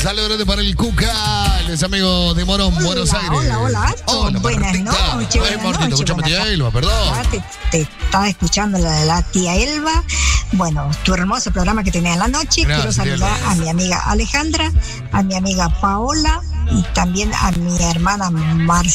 Saludos grande para el Cuca, los amigos de Morón, Buenos Aires. Hola. Buenas noches. Martita, escuchame, tía Elba, perdón. Te estaba escuchando la tía Elba. Bueno, tu hermoso programa que tenés en la noche. Gracias, quiero saludar a mi amiga Alejandra, a mi amiga Paola y también a mi hermana Marcela.